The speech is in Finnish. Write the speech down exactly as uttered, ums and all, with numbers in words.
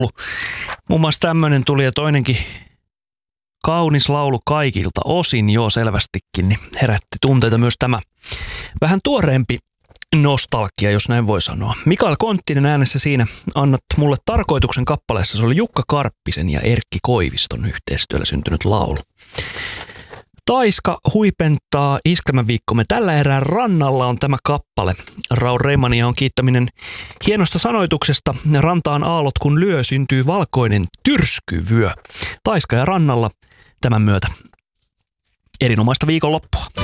Muun muassa tämmöinen tuli ja toinenkin kaunis laulu kaikilta osin, joo selvästikin, niin herätti tunteita myös tämä vähän tuoreempi nostalgia, jos näin voi sanoa. Mikael Konttinen äänessä siinä Annat mulle tarkoituksen kappaleessa. Se oli Jukka Karppisen ja Erkki Koiviston yhteistyöllä syntynyt laulu. Taiska huipentaa Iskelmäviikkomme. Tällä erää rannalla on tämä kappale. Raul Reimania on kiittäminen hienosta sanoituksesta. Rantaan aallot kun lyö, syntyy valkoinen tyrskyvyö. Taiska ja rannalla tämän myötä. Erinomaista viikonloppua.